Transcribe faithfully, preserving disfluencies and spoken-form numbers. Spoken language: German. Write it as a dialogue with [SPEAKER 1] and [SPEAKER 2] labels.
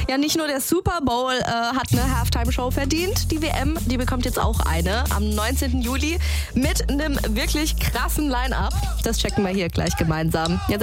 [SPEAKER 1] Ja, nicht nur der Super Bowl äh, hat eine Halftime-Show verdient. Die W M, die bekommt jetzt auch eine am neunzehnten Juli mit einem wirklich krassen Line-Up. Das checken wir hier gleich gemeinsam. Jetzt